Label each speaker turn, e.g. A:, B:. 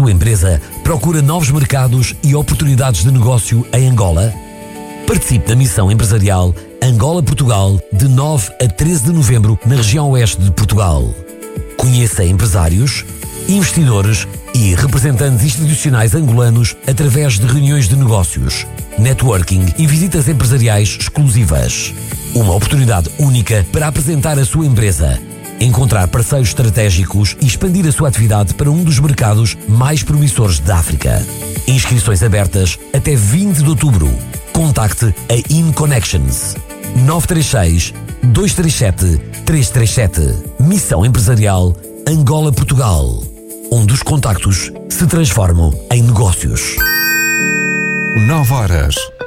A: sua empresa procura novos mercados e oportunidades de negócio em Angola? Participe da missão empresarial Angola-Portugal de 9 a 13 de novembro na região oeste de Portugal. Conheça empresários, investidores e representantes institucionais angolanos através de reuniões de negócios, networking e visitas empresariais exclusivas. Uma oportunidade única para apresentar a sua empresa, encontrar parceiros estratégicos e expandir a sua atividade para um dos mercados mais promissores da África. Inscrições abertas até 20 de outubro. Contacte a InConnections 936-237-337. Missão Empresarial Angola-Portugal, onde os contactos se transformam em negócios.
B: 9 horas.